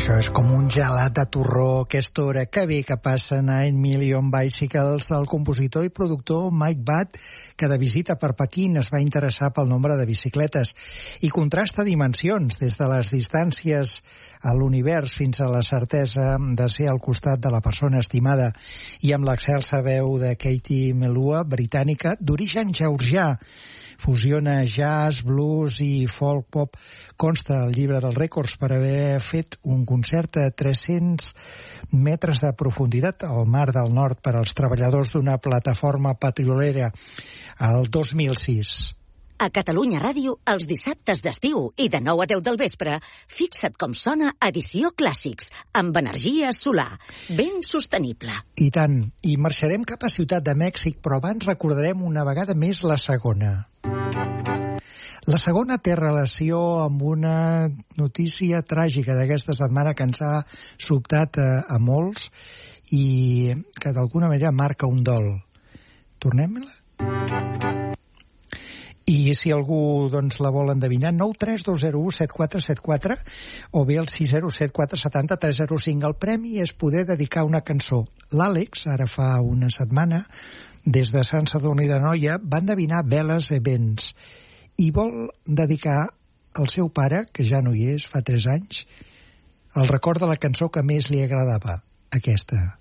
Això és com un gelat de torró, aquesta hora. Que bé que passen a En Million Bicycles el compositor i productor Mike Batt, que de visita per Pequín es va interessar pel nombre de bicicletes i contrasta dimensions des de les distàncies a l'univers fins a la certesa de ser al costat de la persona estimada, i amb l'excelsa veu de Katie Melua, britànica, d'origen georgià. Fusiona jazz, blues i folk pop. Consta al llibre dels rècords per haver fet un concert a 300 metres de profunditat al Mar del Nord per als treballadors d'una plataforma petrolera el 2006. A Catalunya Ràdio, els dissabtes d'estiu i de 9 a 10 del vespre, fixa't com sona Edició Clàssics, amb energia solar, ben sostenible. I tant, i marxarem cap a Ciutat de Mèxic, però abans recordarem una vegada més la segona. La segona té relació amb una notícia tràgica d'aquesta setmana que ens ha sobtat a molts i que d'alguna manera marca un dol. Tornem-la? I si algú la vol endevinar, 932017474 o bé el 607470305. El premi és poder dedicar una cançó. L'Àlex, ara fa una setmana, des de Sant Sadurní d'Anoia, va endevinar Veles Events i vol dedicar al seu pare, que ja no hi és, fa 3 anys, el record de la cançó que més li agradava, aquesta.